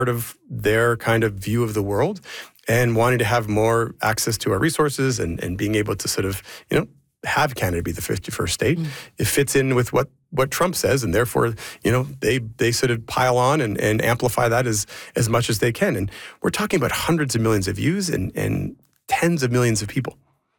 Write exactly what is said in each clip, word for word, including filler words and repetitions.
of their kind of view of the world and wanting to have more access to our resources and, and being able to sort of, you know, have Canada be the fifty-first state. Mm. It fits in with what, what Trump says, and therefore, you know, they they sort of pile on and, and amplify that as, as much as they can. And we're talking about hundreds of millions of views and, and tens of millions of people.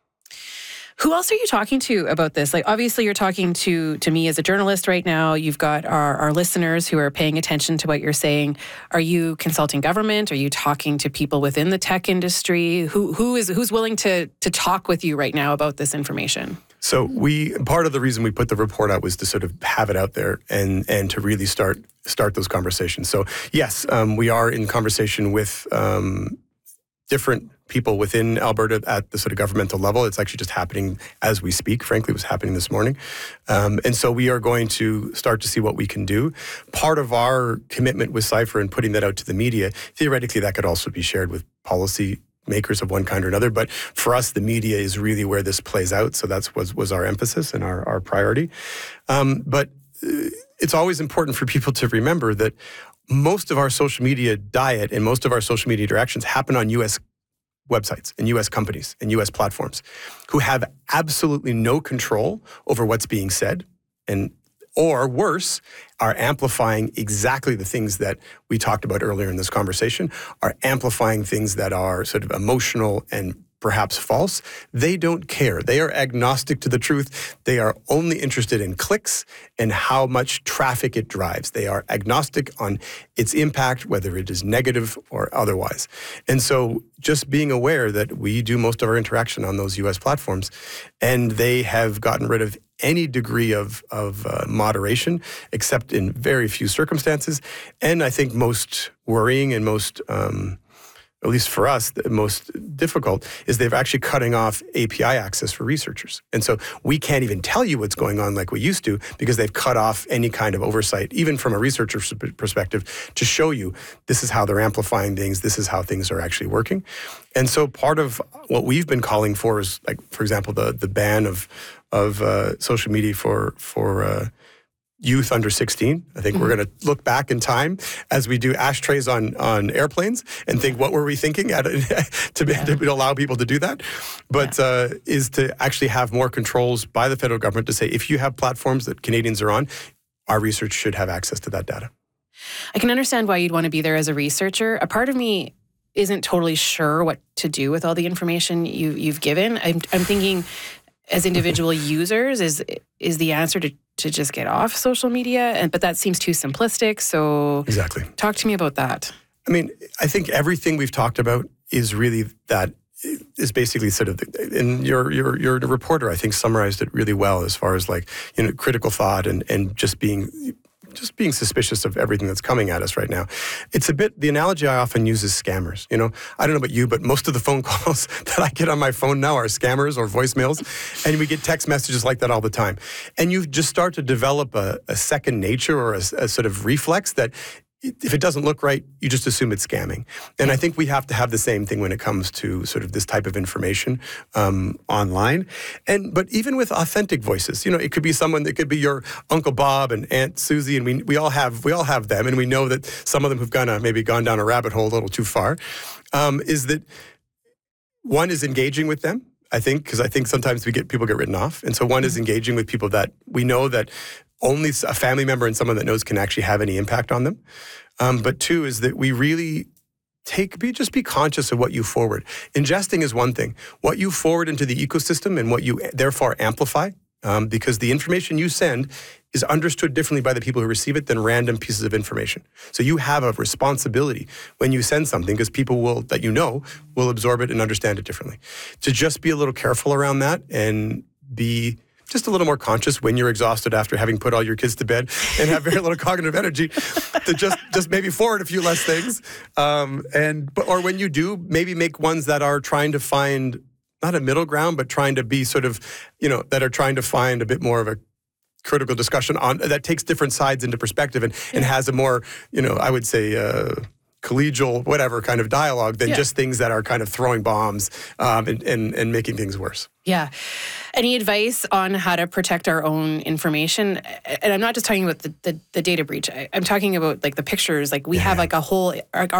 Who else are you talking to about this? Like, obviously, you're talking to to me as a journalist right now. You've got our, our listeners who are paying attention to what you're saying. Are you consulting government? Are you talking to people within the tech industry? Who who is who's willing to to talk with you right now about this information? So we part of the reason we put the report out was to sort of have it out there and and to really start start those conversations. So yes, um, we are in conversation with um, different people within Alberta at the sort of governmental level. It's actually just happening as we speak. Frankly, it was happening this morning. Um, and so we are going to start to see what we can do. Part of our commitment with Cypher and putting that out to the media, theoretically, that could also be shared with policy makers of one kind or another. But for us, the media is really where this plays out. So that's was, was our emphasis and our, our priority. Um, but it's always important for people to remember that most of our social media diet and most of our social media interactions happen on U S websites and U S companies and U S platforms who have absolutely no control over what's being said, and or worse, are amplifying exactly the things that we talked about earlier in this conversation, are amplifying things that are sort of emotional and perhaps false. They don't care. They are agnostic to the truth. They are only interested in clicks and how much traffic it drives. They are agnostic on its impact, whether it is negative or otherwise. And so just being aware that we do most of our interaction on those U S platforms, and they have gotten rid of any degree of, of uh, moderation, except in very few circumstances. And I think most worrying and most um, at least for us, the most difficult, is they're actually cutting off A P I access for researchers. And so we can't even tell you what's going on like we used to because they've cut off any kind of oversight, even from a researcher's perspective, to show you this is how they're amplifying things, this is how things are actually working. And so part of what we've been calling for is, like, for example, the the ban of of uh, social media for for uh, youth under sixteen. I think mm-hmm. we're going to look back in time as we do ashtrays on, on airplanes and think, what were we thinking at, to, be, yeah. to allow people to do that? But yeah. uh, is to actually have more controls by the federal government to say, if you have platforms that Canadians are on, our research should have access to that data. I can understand why you'd want to be there as a researcher. A part of me isn't totally sure what to do with all the information you, you've given. I'm, I'm thinking, as individual users, is is the answer to, to just get off social media? And but that seems too simplistic. So exactly. Talk to me about that. I mean, I think everything we've talked about is really that is basically sort of, and your your your reporter, I think, summarized it really well as far as, like, you know, critical thought and and just being just being suspicious of everything that's coming at us right now. It's a bit, the analogy I often use is scammers. You know, I don't know about you, but most of the phone calls that I get on my phone now are scammers or voicemails, and we get text messages like that all the time. And you just start to develop a, a second nature or a, a sort of reflex that if it doesn't look right, you just assume it's scamming. And I think we have to have the same thing when it comes to sort of this type of information um, online. And but even with authentic voices, you know, it could be someone that could be your Uncle Bob and Aunt Susie, and we we all have we all have them, and we know that some of them have kind of maybe gone down a rabbit hole a little too far. Um, is that one is engaging with them? I think, because I think sometimes we get people get written off, and so one is engaging with people that we know that only a family member and someone that knows can actually have any impact on them. Um, but two is that we really take, be just be conscious of what you forward. Ingesting is one thing. What you forward into the ecosystem and what you therefore amplify, um, because the information you send is understood differently by the people who receive it than random pieces of information. So you have a responsibility when you send something, because people will, that you know, will absorb it and understand it differently. To just be a little careful around that and be just a little more conscious when you're exhausted after having put all your kids to bed and have very little cognitive energy, to just, just maybe forward a few less things. Um, and or when you do, maybe make ones that are trying to find, not a middle ground, but trying to be sort of, you know, that are trying to find a bit more of a critical discussion on that takes different sides into perspective and, and has a more, you know, I would say, uh, collegial, whatever kind of dialogue than yeah. just things that are kind of throwing bombs um, and, and, and making things worse. Yeah. Any advice on how to protect our own information? And I'm not just talking about the, the, the data breach. I, I'm talking about, like, the pictures. Like, we yeah. have like a whole, our,